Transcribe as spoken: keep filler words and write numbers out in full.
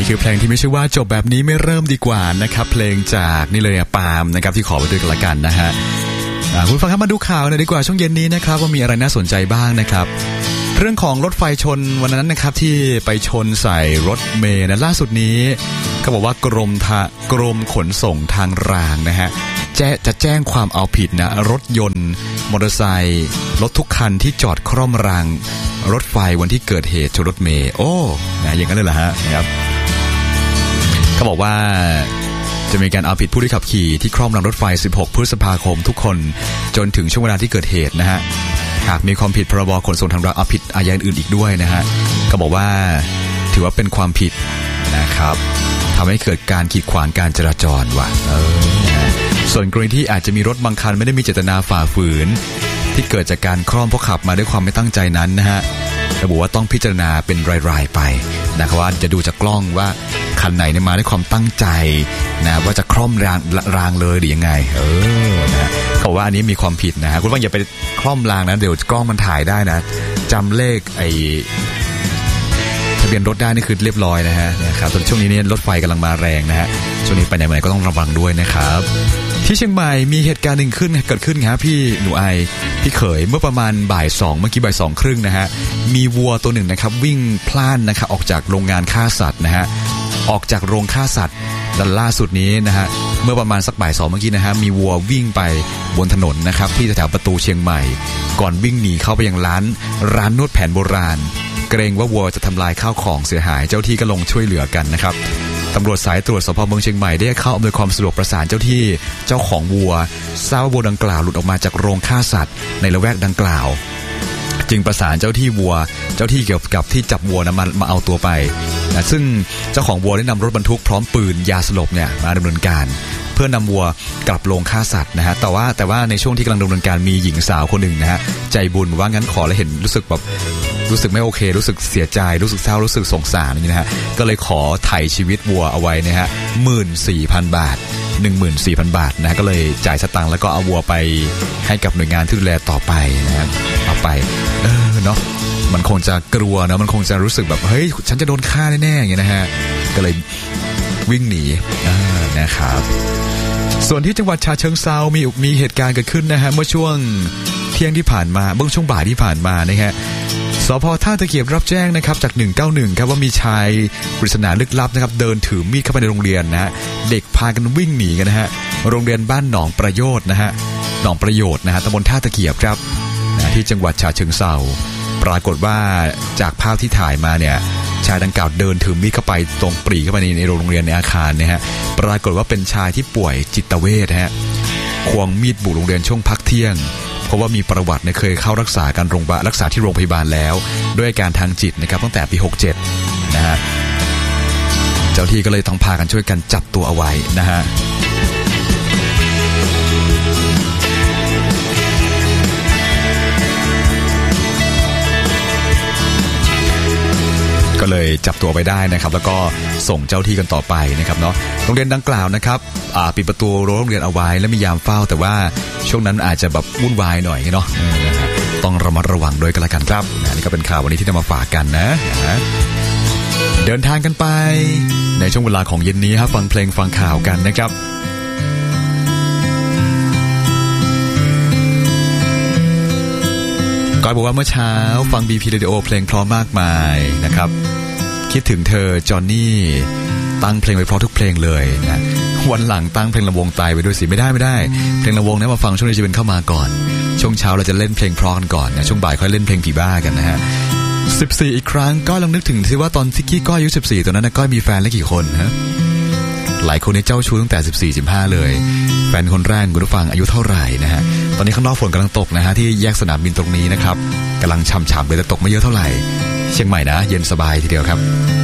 คือเพลงที่ไม่ใช่ว่าจบแบบนี้ไม่เริ่มดีกว่านะครับเพลงจากนี่เลยปาล์มนะครับที่ขอไปด้วยกันละกันนะฮะคุณฟังครับมาดูข่าวหน่อยดีกว่าช่วงเย็นนี้นะครับว่ามีอะไรน่าสนใจบ้างนะครับเรื่องของรถไฟชนวันนั้นนะครับที่ไปชนใส่รถเมล์นะล่าสุดนี้เขาบอกว่ากรมทางกรมขนส่งทางรางนะฮะจะแจ้งความเอาผิดนะรถยนต์มอเตอร์ไซค์รถทุกคันที่จอดคร่อมรางรถไฟวันที่เกิดเหตุชนรถเมล์โอ้นะอย่างนั้นเลยเหรอฮะนะครับเขาบอกว่าจะมีการเอาผิดผู้ที่ขับขี่ที่คร่อมรางรถไฟสิบหกพฤษภาคมทุกคนจนถึงช่วงเวลาที่เกิดเหตุนะฮะหากมีความผิดพรบขนส่งทางรางเอาผิดอาญาอื่นอีกด้วยนะฮะเขาบอกว่าถือว่าเป็นความผิดนะครับทำให้เกิดการขีดขวางการจราจรว่ะเออส่วนกรณีที่อาจจะมีรถบางคันไม่ได้มีเจตนาฝ่าฝืนที่เกิดจากการคร่อมเพราะขับมาด้วยความไม่ตั้งใจนั้นนะฮะระบุว่าต้องพิจารณาเป็นรายๆไปนะครับว่าจะดูจากกล้องว่าคันไหนเนี่ยมาด้วยความตั้งใจนะว่าจะคร่อมรางรางเลยหรือยังไงเออนะเขาว่าอันนี้มีความผิดนะฮะคุณว่าอย่าไปคร่อมรางนะเดี๋ยวกล้องมันถ่ายได้นะจำเลขไอทะเบียนรถได้นี่คือเรียบร้อยนะฮะนะครับตอนช่วงนี้เนี่ยรถไฟกำลังมาแรงนะฮะช่วงนี้ไปไหนมาไหนก็ต้องระวังด้วยนะครับที่เชียงใหม่มีเหตุการณ์หนึ่งขึ้นเกิดขึ้นครับพี่หนูไอพี่เขยเมื่อประมาณบ่ายสองเมื่อกี้บ่ายสองครึ่งนะฮะมีวัวตัวหนึ่งนะครับวิ่งพล่านนะครับออกจากโรงงานฆ่าสัตว์นะฮะออกจากโรงฆ่าสัตว์ดันล่าสุดนี้นะฮะเมื่อประมาณสักบ่ายสองเมื่อกี้นะฮะมีวัววิ่งไปบนถนนนะครับที่แถวประตูเชียงใหม่ก่อนวิ่งหนีเข้าไปยังร้านร้านนวดแผนโบราณเกรงว่าวัวจะทำลายข้าวของเสียหายเจ้าที่ก็ลงช่วยเหลือกันนะครับตำรวจสายตรวจสภ.เมืองเชียงใหม่ได้เข้าอำนวยความสะดวกประสานเจ้าที่เจ้าของวัวทราบว่าวัวดังกล่าวหลุดออกมาจากโรงฆ่าสัตว์ในละแวกดังกล่าวจึงประสานเจ้าที่วัวเจ้าที่เกี่ยวกับที่จับวัวนะมามาเอาตัวไปนะซึ่งเจ้าของวัวได้นำรถบรรทุกพร้อมปืนยาสลบเนี่ยมาดำเนินการเพื่อนำวัวกลับโรงฆ่าสัตว์นะฮะแต่ว่าแต่ว่าในช่วงที่กำลังดำเนินการมีหญิงสาวคนหนึ่งนะฮะใจบุญว่างั้นขอแล้วเห็นรู้สึกแบบรู้สึกไม่โอเครู้สึกเสียใจรู้สึกเศร้ารู้สึกสงสารอย่างนี้นะฮะก็เลยขอไถ่ชีวิตวัวเอาไว้นะฮะหมื่นสี่พันบาทหนึ่งหมื่นสี่พันบาทนะฮะก็เลยจ่ายสตางค์แล้วก็เอาวัวไปให้กับหน่วยงานที่ดูแลต่อไปนะฮะเอาไปเออเนาะมันคงจะกลัวนะมันคงจะรู้สึกแบบเฮ้ยฉันจะโดนฆ่าแน่ๆอย่างเงี้ยนะฮะก็เลยวิ่งหนีนะครับส่วนที่จังหวัดฉะเชิงเทรามีมีเหตุการณ์เกิดขึ้นนะฮะเมื่อช่วงเที่ยงที่ผ่านมาเมื่อช่วงบ่ายที่ผ่านมานะฮะสภ.ท่าตะเกียบรับแจ้งนะครับจากหนึ่งเก้าหนึ่งครับว่ามีชายปริศนาลึกลับนะครับเดินถือมีดเข้าไปในโรงเรียนนะฮะเด็กพากันวิ่งหนีกันนะฮะโรงเรียนบ้านหนองประโยชน์นะฮะหนองประโยชน์นะฮะตำบลท่าตะเกียบครับนะที่จังหวัดฉะเชิงเทราปรากฏว่าจากภาพที่ถ่ายมาเนี่ยชายดังกล่าวเดินถือมีดเข้าไปตรงปรีเข้าไปในในโรงเรียนในอาคารนะฮะปรากฏว่าเป็นชายที่ป่วยจิตเวชฮะควงมีดบุกโรงเรียนช่วงพักเที่ยงเพราะว่ามีประวัติเนี่ยเคยเข้ารักษาการโรงพยาบาลรักษาที่โรงพยาบาลแล้วด้วยอาการทางจิตนะครับตั้งแต่ปีหกสิบเจ็ดนะฮะเจ้าที่ก็เลยต้องพากันช่วยกันจับตัวเอาไว้นะฮะก็เลยจับตัวไปได้นะครับแล้วก็ส่งเจ้าที่กันต่อไปนะครับเนาะโรงเรียนดังกล่าวนะครับปิดประตูรั้วโรงเรียนเอาไว้และมียามเฝ้าแต่ว่าช่วงนั้นอาจจะแบบวุ่นวายหน่อยเนาะต้องระมัดระวังด้วยกันละกันครับนี่ก็เป็นข่าววันนี้ที่นำมาฝากกันนะเดินทางกันไปในช่วงเวลาของเย็นนี้ครับฟังเพลงฟังข่าวกันนะครับก้อยบอกว่าเมื่อเช้าฟัง บี พี Radio เพลงเพราะมากมายนะครับคิดถึงเธอจอห์นนี่ตั้งเพลงไปเพราะทุกเพลงเลยนะวันหลังตั้งเพลงลำวงตายไปด้วยสิไม่ได้ไม่ได้เพลงลำวงนะมาฟังช่วงนี้จะเป็นเข้ามาก่อนช่วงเช้าเราจะเล่นเพลงเพราะกันก่อนนะช่วงบ่ายค่อยเล่นเพลงผีบ้ากันนะฮะสิบสี่อีกครั้งก้อยลองนึกถึงสิว่าตอนที่กี้ก้อยอายุสิบสี่ตอนนั้นนะก้อยมีแฟนแล้วกี่คนฮะหลายคนนี่เจ้าชู้ตั้งแต่สิบสี่ สิบห้าเลยแฟนคนแรกคุณผู้ฟังอายุเท่าไหร่นะฮะตอนนี้ข้างนอกฝนกำลังตกนะฮะที่แยกสนามบินตรงนี้นะครับกำลังฉ่ำๆเลยแต่ตกไม่เยอะเท่าไหร่เชียงใหม่นะเย็นสบายทีเดียวครับ